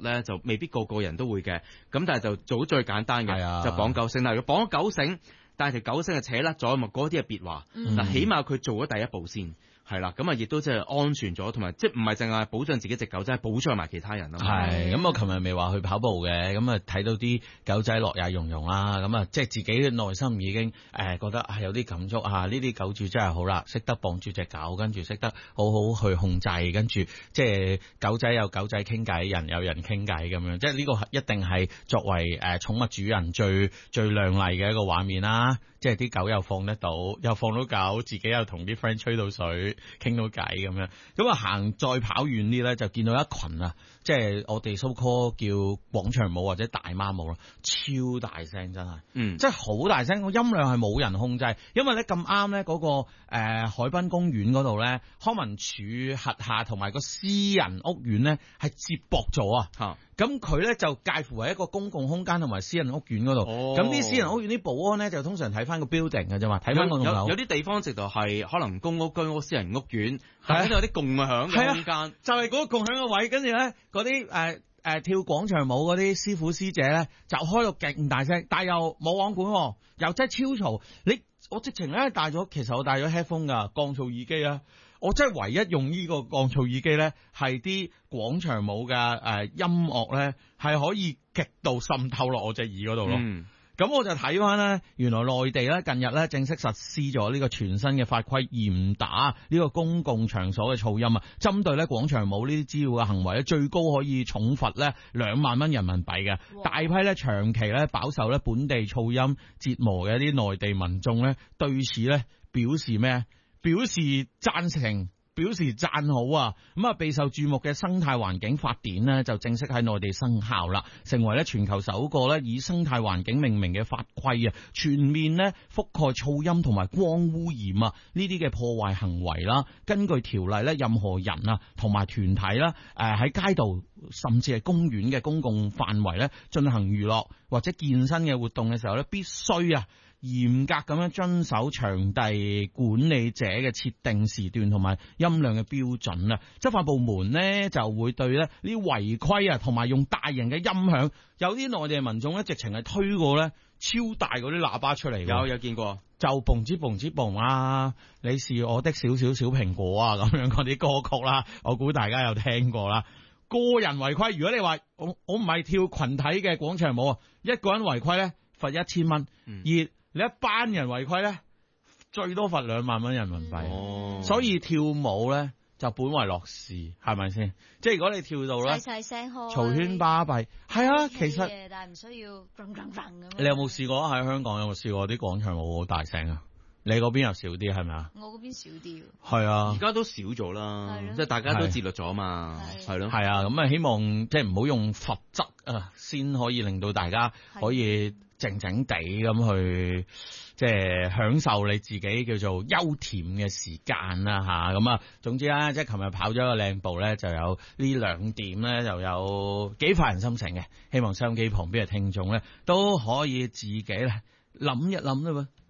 咧，就未必個個人都會嘅。咁但係就做最簡單嘅，就綁狗繩。嗱，如果綁咗狗繩，但係條狗繩係扯甩咗，咪嗰啲係別話。嗱，起碼佢做咗第一步先。係啦，咁啊，亦都即係安全咗，同埋即係唔係淨係保障自己隻狗，即係保障埋其他人咯。 係，咁我琴日未話去跑步嘅，咁啊睇到啲狗仔樂也融融啦，咁啊即係自己嘅內心已經覺得有啲感觸啊！呢啲狗主真係好啦，識得綁住隻狗，跟住識得好好去控制，跟住即係狗仔有狗仔傾偈，人有人傾偈咁樣，即係呢個一定係作為寵物主人最亮麗嘅一個畫面啦。即係啲狗又放得到，又放到狗，自己又同啲 friend 吹到水，傾到偈咁樣。咁啊行再跑遠啲咧，就見到一群啊，即係我哋 so call 叫廣場舞或者大媽舞啦，超大聲真係，即係好大聲，個音量係冇人控制。因為咧咁啱咧嗰個海濱公園嗰度咧，康文署轄下同埋個私人屋苑咧係接駁咗啊。咁佢咧就介乎喺一個公共空間同埋私人屋苑嗰度。咁啲私人屋苑啲保安咧就通常睇翻個 building 嘅啫嘛，睇翻個樓。 有啲地方直頭係可能公屋、居屋、私人屋苑，但係有啲共享嘅空間， 就係嗰個共享嘅位。跟住咧嗰啲跳廣場舞嗰啲師傅師姐咧就開到勁大聲，但係又冇網管，又真係超嘈。我直情咧其實我帶咗 headphone 噶降噪耳機啊。我真係唯一用呢個降噪耳機咧，係啲廣場舞嘅音樂咧，係可以極度滲透落我隻耳嗰度咯。咁我就睇翻咧，原來內地咧近日咧正式實施咗呢個全新嘅法規，嚴打呢個公共場所嘅噪音啊！針對咧廣場舞呢啲滋擾嘅行為咧，最高可以重罰咧2萬蚊人民幣嘅。大批咧長期咧飽受咧本地噪音折磨嘅一啲內地民眾咧，對此咧表示咩？表示贊成，表示讚好啊！咁啊，備受注目嘅生態環境法典呢，就正式喺內地生效啦，成為咧全球首個咧以生態環境命名嘅法規啊！全面咧覆蓋噪音同埋光污染啊呢啲嘅破壞行為啦。根據條例咧，任何人啊同埋團體啦，喺街道甚至係公園嘅公共範圍咧進行娛樂或者健身嘅活動嘅時候咧，必須啊嚴格咁樣遵守場地管理者嘅設定時段同埋音量嘅標準啊！執法部門呢就會對咧呢啲違規啊，同埋用大型嘅音響，有啲內地民眾咧直情係推過咧超大嗰啲喇叭出嚟嘅， 有見過， 就蹦之蹦之蹦啊！你是我的小蘋果啊咁樣嗰啲歌曲啦，我估大家有聽過啦。個人違規，如果你話我唔係跳群體嘅廣場舞啊，一個人違規咧罰1000蚊，而你一班人違規咧，最多罰2萬蚊人民幣。所以跳舞咧就本為樂事，係咪先？即係如果你跳到咧， 細聲開， 嘈喧巴閉，係啊，其實但係唔需要咁。 你有冇試過喺香港有冇試過啲廣場舞好大聲啊？你嗰邊又少啲係咪啊？ 我嗰邊少啲。 係啊， 而家都少咗啦，即係大家都自律咗嘛，係咯。 係啊，咁啊希望即係唔好用罰則啊，先可以令到大家可以靜靜地咁去即係享受你自己叫做休甜嘅時間啦吓。咁啊，總之啦，即係琴日跑咗個靚步咧，就有呢2點咧，就有幾發人心情嘅。希望收音機旁邊嘅聽眾咧都可以自己咧諗一諗啦喎。